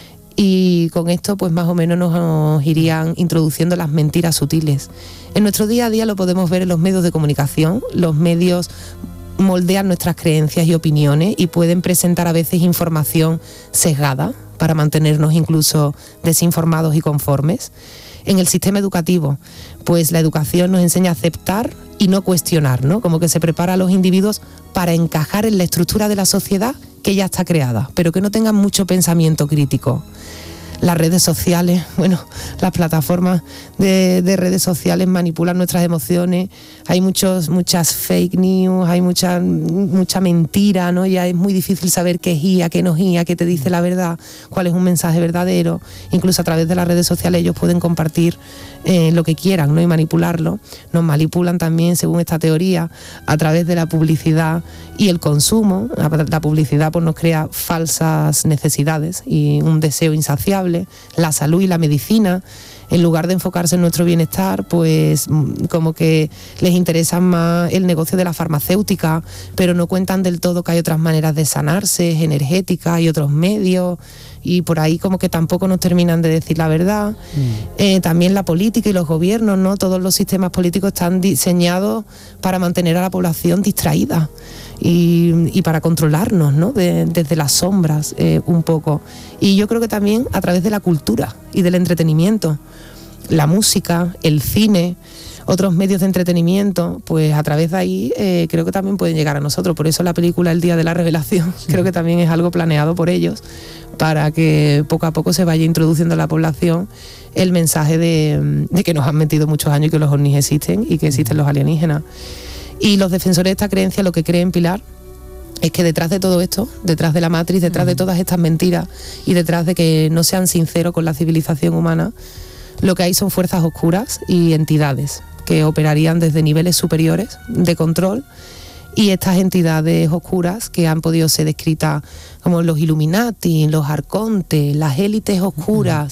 Y con esto pues más o menos nos irían introduciendo las mentiras sutiles. En nuestro día a día lo podemos ver en los medios de comunicación. Los medios moldean nuestras creencias y opiniones y pueden presentar a veces información sesgada para mantenernos incluso desinformados y conformes. En el sistema educativo, pues la educación nos enseña a aceptar y no cuestionar, ¿no? Como que se prepara a los individuos para encajar en la estructura de la sociedad que ya está creada, pero que no tengan mucho pensamiento crítico. Las redes sociales, bueno, las plataformas de, de redes sociales manipulan nuestras emociones, hay muchos, muchas fake news, hay mucha, mucha mentira, ¿no? Ya es muy difícil saber qué es I A, qué no es I A, qué te dice la verdad, cuál es un mensaje verdadero. Incluso a través de las redes sociales ellos pueden compartir eh, lo que quieran, ¿no? Y manipularlo. Nos manipulan también, según esta teoría, a través de la publicidad y el consumo. La, la publicidad pues, nos crea falsas necesidades y un deseo insaciable. La salud y la medicina, en lugar de enfocarse en nuestro bienestar, pues como que les interesa más el negocio de la farmacéutica, pero no cuentan del todo que hay otras maneras de sanarse, energéticas y otros medios, y por ahí como que tampoco nos terminan de decir la verdad. Mm. Eh, también la política y los gobiernos, ¿no? Todos los sistemas políticos están diseñados para mantener a la población distraída. Y, y para controlarnos, ¿no? De, desde las sombras eh, un poco. Y yo creo que también a través de la cultura y del entretenimiento, la música, el cine, otros medios de entretenimiento, pues a través de ahí eh, creo que también pueden llegar a nosotros. Por eso la película El Día de la Revelación sí. creo que también es algo planeado por ellos, para que poco a poco se vaya introduciendo a la población el mensaje de, de que nos han metido muchos años y que los ovnis existen y que existen los alienígenas. Y los defensores de esta creencia lo que creen, Pilar, es que detrás de todo esto, detrás de la Matrix, detrás de todas estas mentiras y detrás de que no sean sinceros con la civilización humana, lo que hay son fuerzas oscuras y entidades que operarían desde niveles superiores de control, y estas entidades oscuras que han podido ser descritas como los Illuminati, los arcontes, las élites oscuras,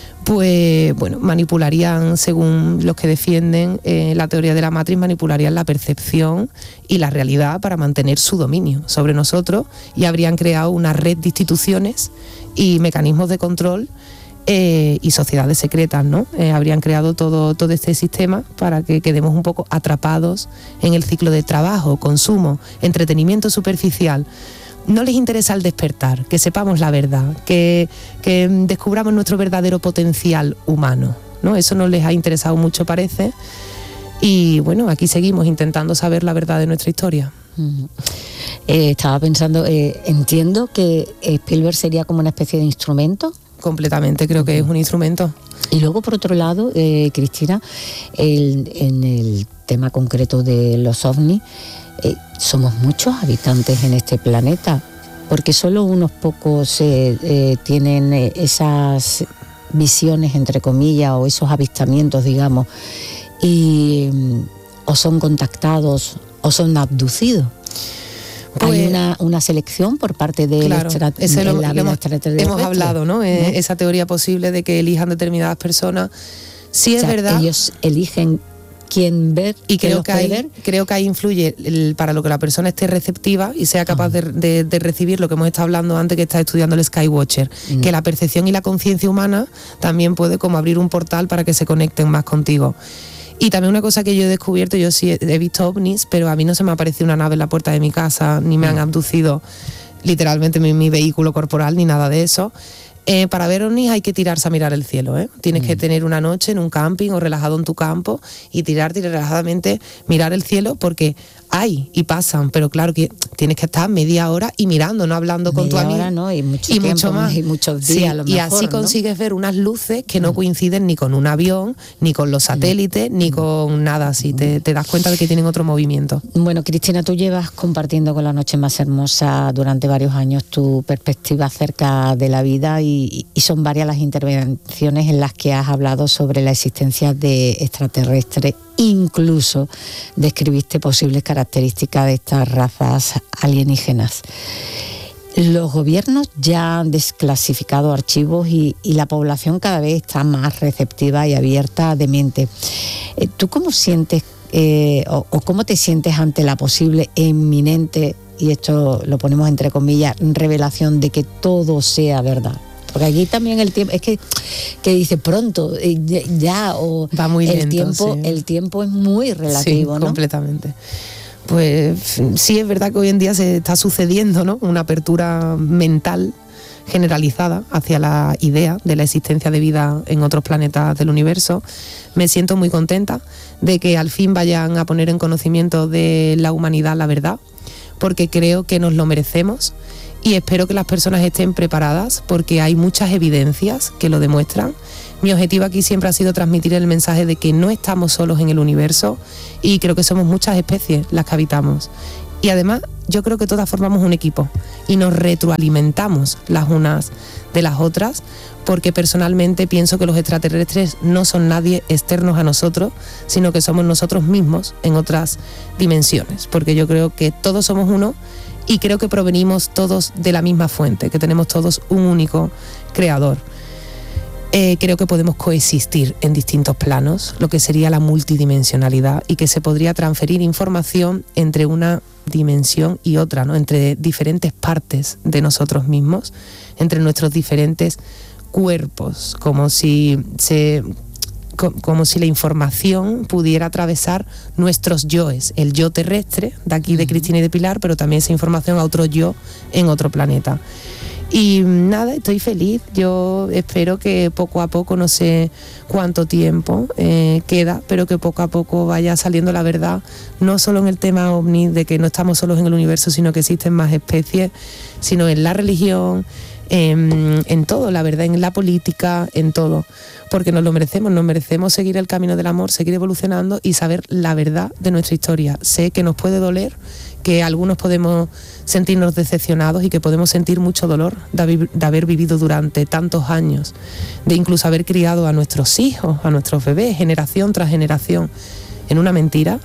pues bueno, manipularían, según los que defienden eh, la teoría de la Matrix, manipularían la percepción y la realidad para mantener su dominio sobre nosotros, y habrían creado una red de instituciones y mecanismos de control eh, y sociedades secretas, ¿no? Eh, habrían creado todo, todo este sistema para que quedemos un poco atrapados en el ciclo de trabajo, consumo, entretenimiento superficial. No les interesa el despertar, que sepamos la verdad, que, que descubramos nuestro verdadero potencial humano, ¿no? Eso no les ha interesado mucho, parece. Y bueno, aquí seguimos intentando saber la verdad de nuestra historia. Uh-huh. eh, estaba pensando, eh, entiendo que Spielberg sería como una especie de instrumento. Completamente, creo uh-huh. que es un instrumento. Y luego, por otro lado, eh, Cristina, el, en el tema concreto de los ovnis, Eh, somos muchos habitantes en este planeta, porque solo unos pocos eh, eh, tienen eh, esas visiones, entre comillas, o esos avistamientos, digamos, y o son contactados o son abducidos. Pues, hay una, una selección por parte de claro, extra, ese lo, la lo hemos, hemos hablado, ¿no? ¿no? Eh, esa teoría posible de que elijan determinadas personas. Sí, es o sea, verdad. Ellos eligen quién ver y creo que ahí, ver. creo que ahí influye el, para lo que la persona esté receptiva y sea capaz uh-huh. de, de, de recibir lo que hemos estado hablando antes, que está estudiando el Skywatcher, uh-huh. que la percepción y la conciencia humana también puede como abrir un portal para que se conecten más contigo. Y también una cosa que yo he descubierto, yo sí he, he visto ovnis, pero a mí no se me ha aparecido una nave en la puerta de mi casa, ni me uh-huh. han abducido literalmente mi, mi vehículo corporal, ni nada de eso. Eh, para ver ovnis hay que tirarse a mirar el cielo, ¿eh? Tienes mm. que tener una noche en un camping o relajado en tu campo y tirarte y relajadamente mirar el cielo, porque hay y pasan, pero claro que tienes que estar media hora y mirando, no hablando media con tu amigo. Hora, ¿no? Y mucho y tiempo, mucho más. Y muchos días, sí, a lo y mejor, así ¿no? consigues ver unas luces que no coinciden ni con un avión, ni con los satélites, mm. ni con nada así. Te, te das cuenta de que tienen otro movimiento. Bueno, Cristina, tú llevas compartiendo con La Noche Más Hermosa durante varios años tu perspectiva acerca de la vida, y, y son varias las intervenciones en las que has hablado sobre la existencia de extraterrestres. Incluso describiste posibles características de estas razas alienígenas. Los gobiernos ya han desclasificado archivos y, y la población cada vez está más receptiva y abierta de mente. ¿Tú cómo sientes eh, o, o cómo te sientes ante la posible e inminente, y esto lo ponemos entre comillas, revelación de que todo sea verdad? Porque aquí también el tiempo, es que, que dice pronto, ya, o va muy el lento, tiempo, sí. el tiempo es muy relativo, sí, ¿no? Completamente. pues sí es verdad que hoy en día se está sucediendo, ¿no?, una apertura mental generalizada hacia la idea de la existencia de vida en otros planetas del universo. Me siento muy contenta de que al fin vayan a poner en conocimiento de la humanidad la verdad, porque creo que nos lo merecemos y espero que las personas estén preparadas porque hay muchas evidencias que lo demuestran. Mi objetivo aquí siempre ha sido transmitir el mensaje de que no estamos solos en el universo y creo que somos muchas especies las que habitamos. Y además yo creo que todas formamos un equipo y nos retroalimentamos las unas de las otras, porque personalmente pienso que los extraterrestres no son nadie externos a nosotros, sino que somos nosotros mismos en otras dimensiones, porque yo creo que todos somos uno y creo que provenimos todos de la misma fuente, que tenemos todos un único creador. Eh, creo que podemos coexistir en distintos planos, lo que sería la multidimensionalidad, y que se podría transferir información entre una dimensión y otra, ¿no?, entre diferentes partes de nosotros mismos, entre nuestros diferentes cuerpos, como si se, como si la información pudiera atravesar nuestros yoes, el yo terrestre de aquí de Cristina y de Pilar, pero también esa información a otro yo en otro planeta. Y nada, estoy feliz. Yo espero que poco a poco, no sé cuánto tiempo eh, queda, pero que poco a poco vaya saliendo la verdad, no solo en el tema ovni, de que no estamos solos en el universo, sino que existen más especies, sino en la religión, en, en todo, la verdad, en la política, en todo, porque nos lo merecemos, nos merecemos seguir el camino del amor, seguir evolucionando y saber la verdad de nuestra historia. Sé que nos puede doler, que algunos podemos sentirnos decepcionados y que podemos sentir mucho dolor de haber, de haber vivido durante tantos años, de incluso haber criado a nuestros hijos, a nuestros bebés, generación tras generación, en una mentira.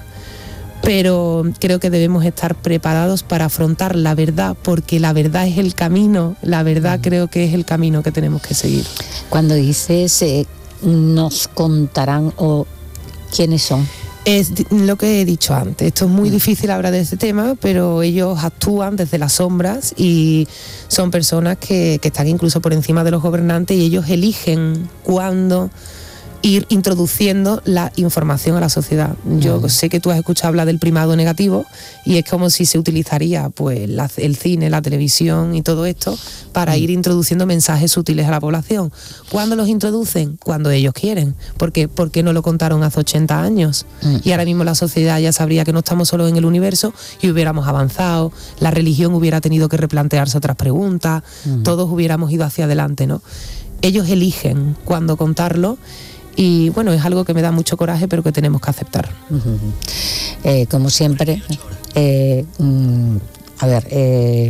Pero creo que debemos estar preparados para afrontar la verdad, porque la verdad es el camino, la verdad creo que es el camino que tenemos que seguir. Cuando dices eh, nos contarán, o ¿quiénes son? Es lo que he dicho antes. Esto es muy difícil hablar de este tema, pero ellos actúan desde las sombras y son personas que, que están incluso por encima de los gobernantes, y ellos eligen cuándo ir introduciendo la información a la sociedad. Yo mm. sé que tú has escuchado hablar del primado negativo, y es como si se utilizaría pues la, el cine, la televisión y todo esto para mm. ir introduciendo mensajes sutiles a la población. ¿Cuándo los introducen? Cuando ellos quieren. ¿Por qué? ¿Por qué no lo contaron hace ochenta años? Mm. Y ahora mismo la sociedad ya sabría que no estamos solos en el universo y hubiéramos avanzado, la religión hubiera tenido que replantearse otras preguntas, mm. todos hubiéramos ido hacia adelante, ¿no? Ellos eligen cuándo contarlo. Y bueno, es algo que me da mucho coraje, pero que tenemos que aceptar. Uh-huh. Eh, como siempre, eh, mm, a ver, eh,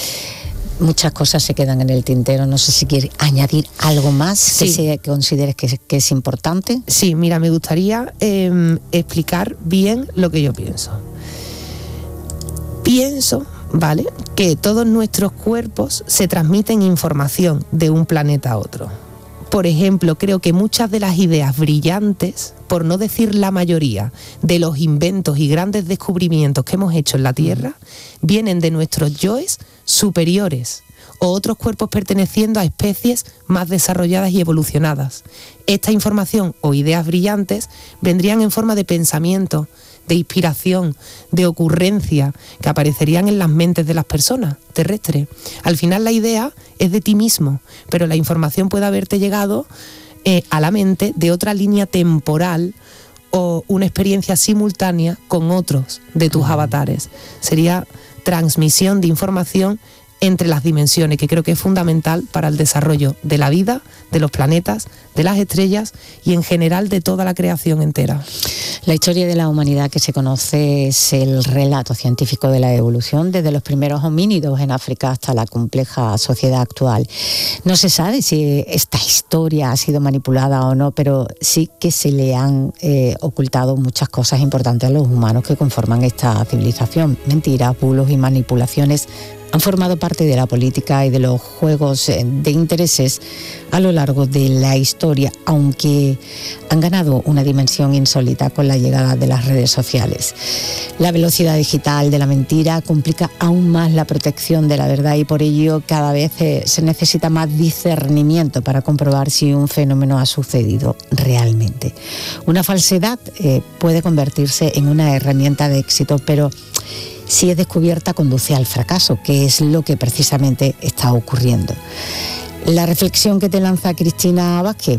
muchas cosas se quedan en el tintero. No sé si quieres añadir algo más sí. que, se, que consideres que, que es importante. Sí, mira, me gustaría eh, explicar bien lo que yo pienso. Pienso, ¿vale?, que todos nuestros cuerpos se transmiten información de un planeta a otro. Por ejemplo, creo que muchas de las ideas brillantes, por no decir la mayoría, de los inventos y grandes descubrimientos que hemos hecho en la Tierra, vienen de nuestros yoes superiores o otros cuerpos perteneciendo a especies más desarrolladas y evolucionadas. Esta información o ideas brillantes vendrían en forma de pensamiento, de inspiración, de ocurrencia, que aparecerían en las mentes de las personas terrestres. Al final la idea es de ti mismo, pero la información puede haberte llegado eh, a la mente de otra línea temporal o una experiencia simultánea con otros de tus avatares. Sería transmisión de información entre las dimensiones, que creo que es fundamental para el desarrollo de la vida, de los planetas, de las estrellas y en general de toda la creación entera. La historia de la humanidad que se conoce es el relato científico de la evolución, desde los primeros homínidos en África hasta la compleja sociedad actual. No se sabe si esta historia ha sido manipulada o no, pero sí que se le han eh, ocultado muchas cosas importantes a los humanos que conforman esta civilización. Mentiras, bulos y manipulaciones han formado parte de la política y de los juegos de intereses a lo largo de la historia, aunque han ganado una dimensión insólita con la llegada de las redes sociales. La velocidad digital de la mentira complica aún más la protección de la verdad y por ello cada vez se necesita más discernimiento para comprobar si un fenómeno ha sucedido realmente. Una falsedad eh, puede convertirse en una herramienta de éxito, pero si es descubierta conduce al fracaso, que es lo que precisamente está ocurriendo. La reflexión que te lanza Cristina Vázquez: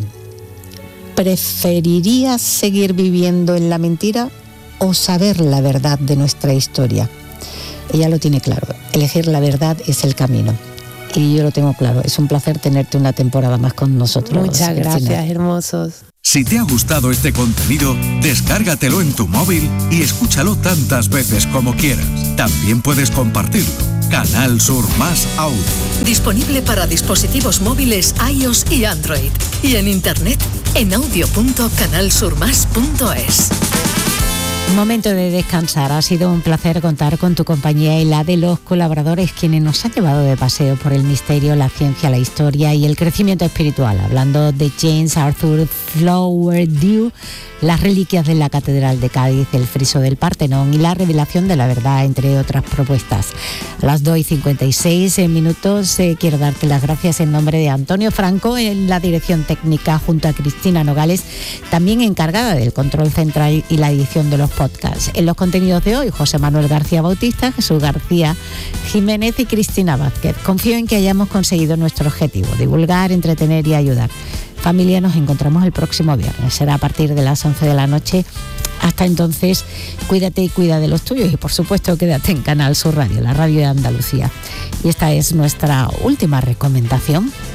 ¿preferirías seguir viviendo en la mentira o saber la verdad de nuestra historia? Ella lo tiene claro, elegir la verdad es el camino. Y yo lo tengo claro, es un placer tenerte una temporada más con nosotros. Muchas Cristina. gracias, hermosos. Si te ha gustado este contenido, descárgatelo en tu móvil y escúchalo tantas veces como quieras. También puedes compartirlo. Canal Sur Más Audio. Disponible para dispositivos móviles iOS y Android. Y en internet en audio punto canal sur más punto es. Momento de descansar. Ha sido un placer contar con tu compañía y la de los colaboradores, quienes nos han llevado de paseo por el misterio, la ciencia, la historia y el crecimiento espiritual, hablando de James Arthur Flowerdew, las reliquias de la Catedral de Cádiz, el friso del Partenón y la revelación de la verdad, entre otras propuestas. A las dos y cincuenta y seis minutos eh, quiero darte las gracias en nombre de Antonio Franco en la dirección técnica, junto a Cristina Nogales, también encargada del control central y la edición de los podcasts. En los contenidos de hoy, José Manuel García Bautista, Jesús García Jiménez y Cristina Vázquez. Confío en que hayamos conseguido nuestro objetivo: divulgar, entretener y ayudar. Familia, nos encontramos el próximo viernes. Será a partir de las once de la noche. Hasta entonces, cuídate y cuida de los tuyos y, por supuesto, quédate en Canal Sur Radio, la radio de Andalucía. Y esta es nuestra última recomendación.